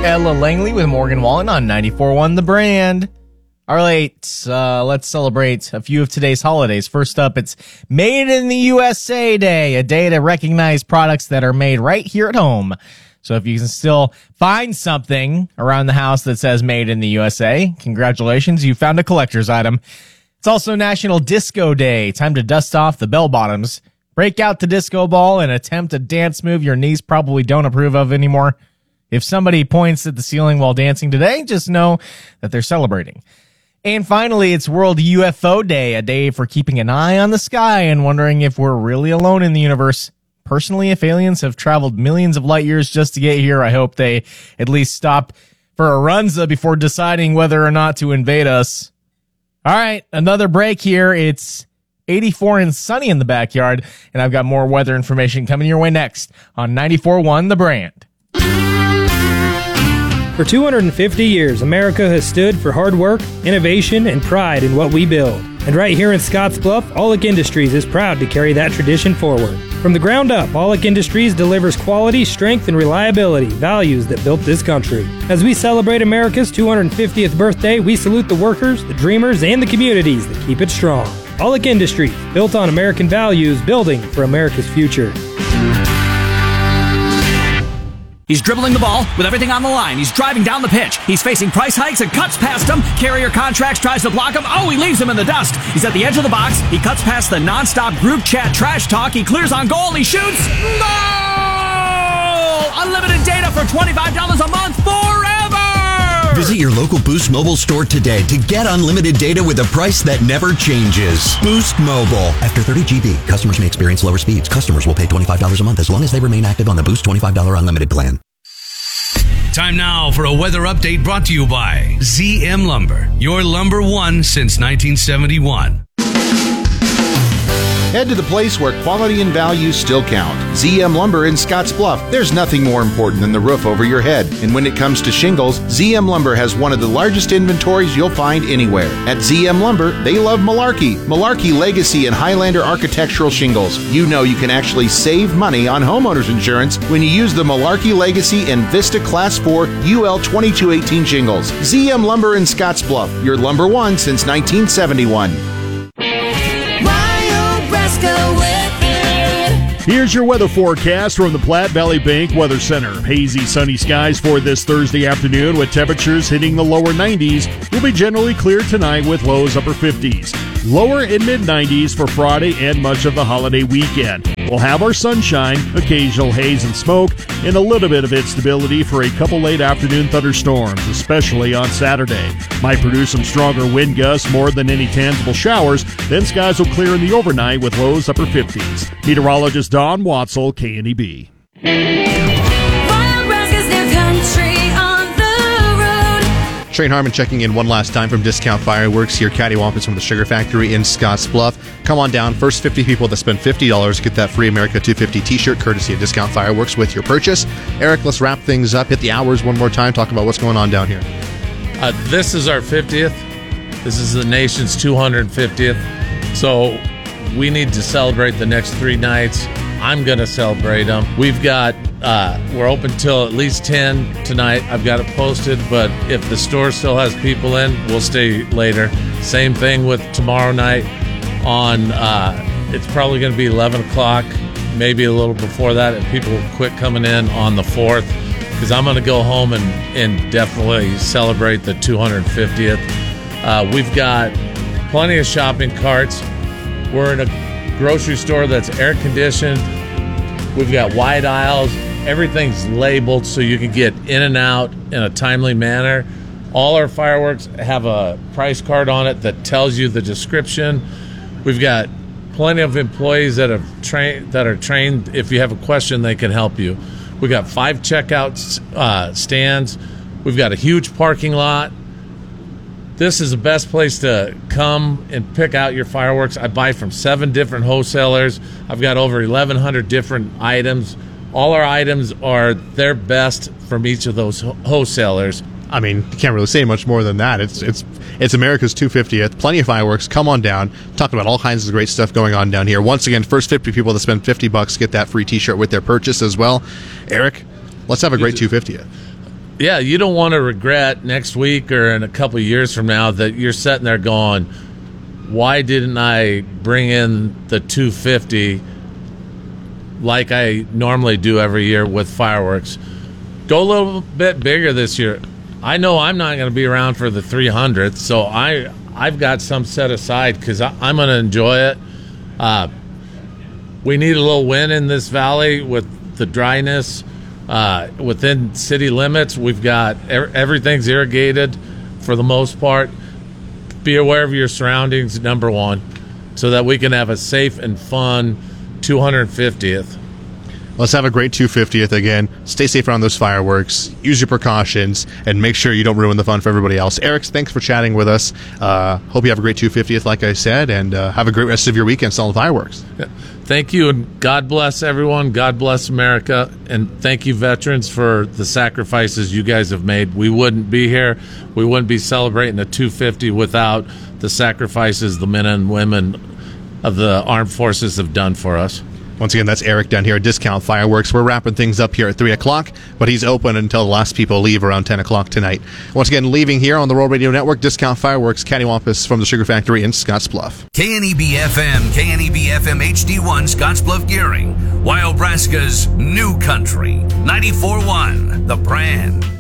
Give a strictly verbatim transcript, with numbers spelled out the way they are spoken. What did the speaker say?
Ella Langley with Morgan Wallen on ninety-four point one The Brand. All right, uh, let's celebrate a few of today's holidays. First up, it's Made in the U S A Day, a day to recognize products that are made right here at home. So if you can still find something around the house that says Made in the U S A, congratulations, you found a collector's item. It's also National Disco Day, time to dust off the bell bottoms, break out the disco ball, and attempt a dance move your knees probably don't approve of anymore. If somebody points at the ceiling while dancing today, just know that they're celebrating. And finally, it's World U F O Day, a day for keeping an eye on the sky and wondering if we're really alone in the universe. Personally, if aliens have traveled millions of light years just to get here, I hope they at least stop for a runza before deciding whether or not to invade us. All right, another break here. It's eighty-four and sunny in the backyard, and I've got more weather information coming your way next on ninety-four point one The Brand. For two hundred fifty years, America has stood for hard work, innovation, and pride in what we build. And right here in Scottsbluff, Aulick Industries is proud to carry that tradition forward. From the ground up, Aulick Industries delivers quality, strength, and reliability, values that built this country. As we celebrate America's two hundred fiftieth birthday, we salute the workers, the dreamers, and the communities that keep it strong. Aulick Industries, built on American values, building for America's future. He's dribbling the ball with everything on the line. He's driving down the pitch. He's facing price hikes and cuts past him. Carrier Contracts tries to block him. Oh, he leaves him in the dust. He's at the edge of the box. He cuts past the nonstop group chat trash talk. He clears on goal. He shoots. Goal! Unlimited data for twenty-five dollars a month forever! Visit your local Boost Mobile store today to get unlimited data with a price that never changes. Boost Mobile. After thirty gigabytes, customers may experience lower speeds. Customers will pay twenty-five dollars a month as long as they remain active on the Boost twenty-five dollars unlimited plan. Time now for a weather update brought to you by Z M Lumber, your lumber one since nineteen seventy-one. Head to the place where quality and value still count. Z M Lumber in Scottsbluff. There's nothing more important than the roof over your head. And when it comes to shingles, Z M Lumber has one of the largest inventories you'll find anywhere. At Z M Lumber, they love Malarkey, Malarkey Legacy and Highlander architectural shingles. You know you can actually save money on homeowners insurance when you use the Malarkey Legacy and Vista Class four U L twenty-two eighteen shingles. Z M Lumber in Scottsbluff, your lumber one since nineteen seventy-one. Here's your weather forecast from the Platte Valley Bank Weather Center. Hazy, sunny skies for this Thursday afternoon with temperatures hitting the lower nineties. Will be generally clear tonight with lows upper fifties. Lower and mid nineties for Friday and much of the holiday weekend. We'll have our sunshine, occasional haze and smoke, and a little bit of instability for a couple late afternoon thunderstorms, especially on Saturday. Might produce some stronger wind gusts more than any tangible showers. Then skies will clear in the overnight with lows upper fifties. Meteorologist Don Watzel, K N E B. Shane Harmon checking in one last time from Discount Fireworks here, cattywampus from the Sugar Factory in Scottsbluff. Come on down. First fifty people that spend fifty dollars get that free America two fifty t-shirt courtesy of Discount Fireworks with your purchase. Eric, let's wrap things up. Hit the hours one more time. Talk about what's going on down here. Uh, this is our fiftieth. This is the nation's two hundred fiftieth. So we need to celebrate the next three nights. I'm going to celebrate them. We've got, uh, we're open till at least ten tonight. I've got it posted, but if the store still has people in, we'll stay later. Same thing with tomorrow night on, uh, it's probably going to be eleven o'clock, maybe a little before that, and people will quit coming in on the fourth, because I'm going to go home and, and definitely celebrate the two hundred fiftieth. Uh, we've got plenty of shopping carts. We're in a grocery store that's air conditioned. We've got wide aisles. Everything's labeled so you can get in and out in a timely manner. All our fireworks have a price card on it that tells you the description. We've got plenty of employees that have trained that are trained. If you have a question, they can help you. We've got five checkout uh, stands. We've got a huge parking lot. This is the best place to come and pick out your fireworks. I buy from seven different wholesalers. I've got over eleven hundred different items. All our items are their best from each of those wholesalers. I mean, you can't really say much more than that. It's it's it's America's two hundred fiftieth. Plenty of fireworks. Come on down. Talking about all kinds of great stuff going on down here. Once again, first fifty people that spend fifty bucks get that free T-shirt with their purchase as well. Eric, let's have a great two hundred fiftieth. Yeah, you don't want to regret next week or in a couple of years from now that you're sitting there going, why didn't I bring in the two fifty like I normally do every year with fireworks? Go a little bit bigger this year. I know I'm not going to be around for the three hundredth, so I, I've got some set aside because I'm going to enjoy it. Uh, we need a little wind in this valley with the dryness. Uh, within city limits, we've got everything's irrigated for the most part. Be aware of your surroundings, number one, so that we can have a safe and fun two hundred fiftieth. Let's have a great two hundred fiftieth again. Stay safe around those fireworks. Use your precautions, and make sure you don't ruin the fun for everybody else. Eric, thanks for chatting with us. Uh, hope you have a great two hundred fiftieth, like I said, and uh, have a great rest of your weekend selling fireworks. Yeah. Thank you, and God bless everyone. God bless America, and thank you, veterans, for the sacrifices you guys have made. We wouldn't be here. We wouldn't be celebrating a two hundred fifty without the sacrifices the men and women of the armed forces have done for us. Once again, that's Eric down here at Discount Fireworks. We're wrapping things up here at three o'clock, but he's open until the last people leave around ten o'clock tonight. Once again, leaving here on the Rural Radio Network, Discount Fireworks, Cattywampus from the Sugar Factory in Scottsbluff. K N E B F M, K N E B F M H D one, Scottsbluff Gearing, Wyobraska's new country, ninety-four point one, The Brand.